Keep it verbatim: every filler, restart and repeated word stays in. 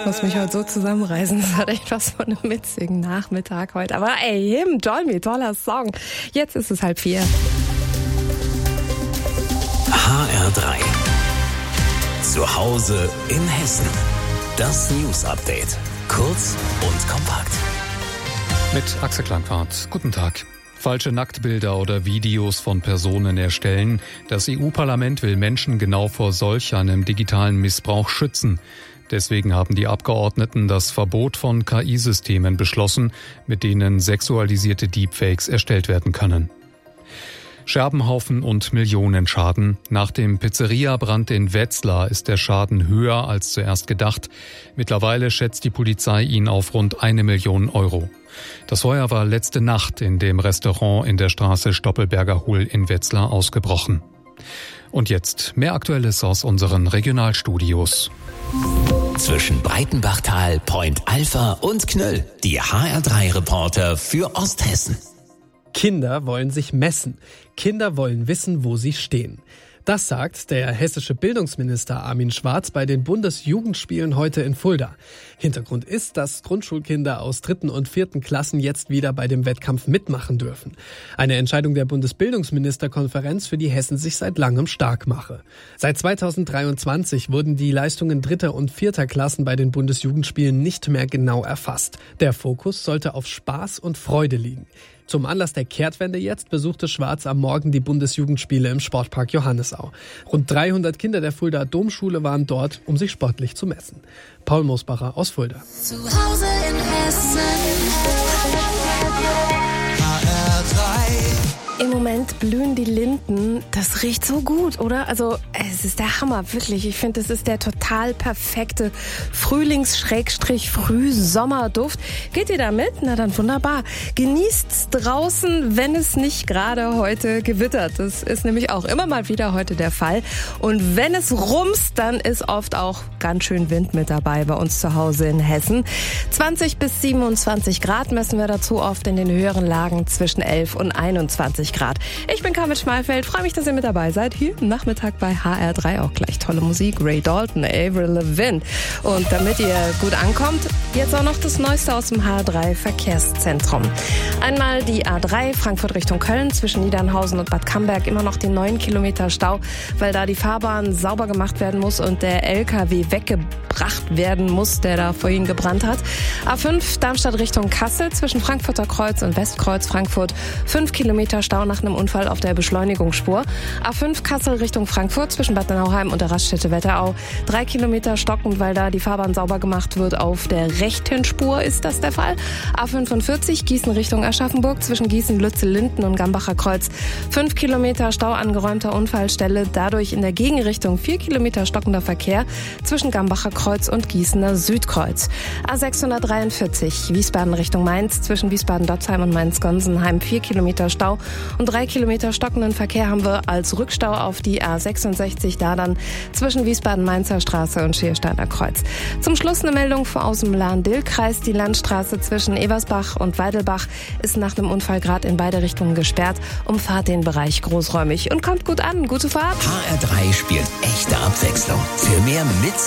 muss mich heute so zusammenreißen. Das hat echt was von einem witzigen Nachmittag heute. Aber ey, Him, Dolmy, toller Song. Jetzt ist es halb vier. H R drei. Zu Hause in Hessen. Das News Update. Kurz und kompakt. Mit Axel Klangfahrt. Guten Tag. Falsche Nacktbilder oder Videos von Personen erstellen. Das E U-Parlament will Menschen genau vor solch einem digitalen Missbrauch schützen. Deswegen haben die Abgeordneten das Verbot von K I-Systemen beschlossen, mit denen sexualisierte Deepfakes erstellt werden können. Scherbenhaufen und Millionenschaden. Nach dem Pizzeria-Brand in Wetzlar ist der Schaden höher als zuerst gedacht. Mittlerweile schätzt die Polizei ihn auf rund eine Million Euro. Das Feuer war letzte Nacht in dem Restaurant in der Straße Stoppelberger Hohl in Wetzlar ausgebrochen. Und jetzt mehr Aktuelles aus unseren Regionalstudios. Zwischen Breitenbachtal, Point Alpha und Knöll. Die H R drei Reporter für Osthessen. Kinder wollen sich messen. Kinder wollen wissen, wo sie stehen. Das sagt der hessische Bildungsminister Armin Schwarz bei den Bundesjugendspielen heute in Fulda. Hintergrund ist, dass Grundschulkinder aus dritten und vierten Klassen jetzt wieder bei dem Wettkampf mitmachen dürfen. Eine Entscheidung der Bundesbildungsministerkonferenz, für die Hessen sich seit langem stark mache. Seit zweitausenddreiundzwanzig wurden die Leistungen dritter und vierter Klassen bei den Bundesjugendspielen nicht mehr genau erfasst. Der Fokus sollte auf Spaß und Freude liegen. Zum Anlass der Kehrtwende jetzt besuchte Schwarz am Morgen die Bundesjugendspiele im Sportpark Johannisau. Rund dreihundert Kinder der Fuldaer Domschule waren dort, um sich sportlich zu messen. Paul Mosbacher aus Fulda. Zu Hause in Hessen. H R drei. Im Moment blühen die Linden. Das riecht so gut, oder? Also es ist der Hammer, wirklich. Ich finde, es ist der total perfekte Frühlings-Frühsommerduft. Geht ihr da mit? Na dann wunderbar. Genießt's draußen, wenn es nicht gerade heute gewittert. Das ist nämlich auch immer mal wieder heute der Fall. Und wenn es rumst, dann ist oft auch ganz schön Wind mit dabei bei uns zu Hause in Hessen. zwanzig bis siebenundzwanzig Grad messen wir dazu, oft in den höheren Lagen zwischen elf und einundzwanzig Grad. Ich bin Carmen Schmalfeld, freue mich, dass ihr mit dabei seid. Hier am Nachmittag bei H R drei auch gleich tolle Musik. Ray Dalton, Avril Lavigne. Und damit ihr gut ankommt, jetzt auch noch das Neueste aus dem H R drei Verkehrszentrum. Einmal die A drei Frankfurt Richtung Köln zwischen Niedernhausen und Bad Camberg immer noch die neun Kilometer Stau, weil da die Fahrbahn sauber gemacht werden muss und der L K W weggebracht werden muss, der da vorhin gebrannt hat. A fünf Darmstadt Richtung Kassel zwischen Frankfurter Kreuz und Westkreuz Frankfurt fünf Kilometer Stau nach einem Unfall auf der Beschleunigungsspur. A fünf Kassel Richtung Frankfurt zwischen Bad Nauheim und der Raststätte Wetterau. Drei Kilometer stockend, weil da die Fahrbahn sauber gemacht wird. Auf der rechten Spur ist das der Fall. A fünfundvierzig Gießen Richtung Aschaffenburg zwischen Gießen, Lützel-Linden und Gambacher Kreuz. Fünf Kilometer Stau an geräumter Unfallstelle. Dadurch in der Gegenrichtung vier Kilometer stockender Verkehr zwischen Gambacher Kreuz und Gießener Südkreuz. A sechshundertdreiundvierzig Wiesbaden Richtung Mainz zwischen Wiesbaden-Dotzheim und Mainz-Gonsenheim. Vier Kilometer Stau. Und drei Kilometer stockenden Verkehr haben wir als Rückstau auf die A sechsundsechzig, da dann zwischen Wiesbaden-Mainzer Straße und Schiersteiner Kreuz. Zum Schluss eine Meldung aus dem Lahn-Dill-Kreis. Die Landstraße zwischen Eversbach und Weidelbach ist nach einem Unfall gerade in beide Richtungen gesperrt. Umfahrt den Bereich großräumig und kommt gut an. Gute Fahrt. H R drei spielt echte Abwechslung. Für mehr mit